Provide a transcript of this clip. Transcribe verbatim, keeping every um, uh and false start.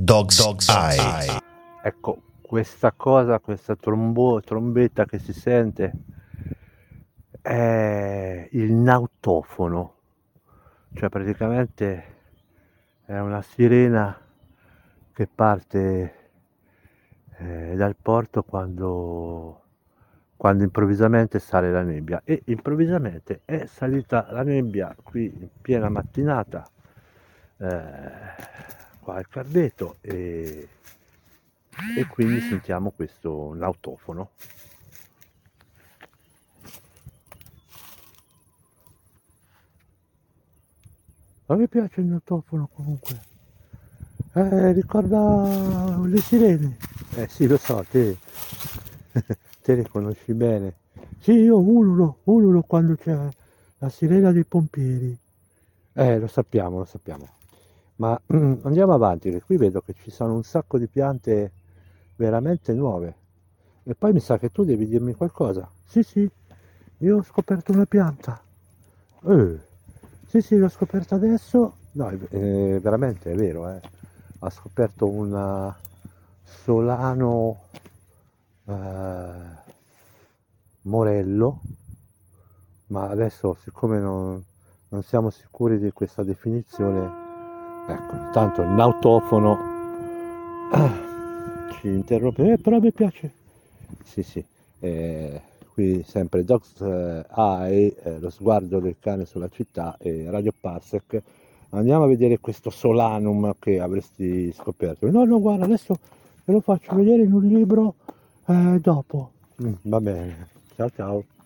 Dog's, Dog's Eye. Eye. Ecco, questa cosa, questa trombo, trombetta che si sente è il nautofono, cioè praticamente è una sirena che parte eh, dal porto quando, quando improvvisamente sale la nebbia, e improvvisamente è salita la nebbia qui in piena mattinata eh, qua al Cardeto, e, e quindi sentiamo questo nautofono. A me piace il nautofono comunque, eh, ricorda le sirene. Eh sì, lo so, te, te le conosci bene. Sì, io ululo, ululo quando c'è la sirena dei pompieri. Eh, lo sappiamo, lo sappiamo. Ma mm, andiamo avanti, che qui vedo che ci sono un sacco di piante veramente nuove. E poi mi sa che tu devi dirmi qualcosa. Sì, sì, io ho scoperto una pianta. Eh, sì, sì, l'ho scoperta adesso. No, è, è- veramente è vero, eh. Ha scoperto una Solano eh, Morello, ma adesso siccome non, non siamo sicuri di questa definizione, ecco, intanto il nautofono ci interrompe, eh, però mi piace. Sì, sì, eh, qui sempre Dog's eh, Eye, eh, lo sguardo del cane sulla città, e Radio Parsec. Andiamo a vedere questo Solanum che avresti scoperto. No, no, guarda, adesso ve lo faccio vedere in un libro eh, dopo. Mm, va bene, ciao ciao.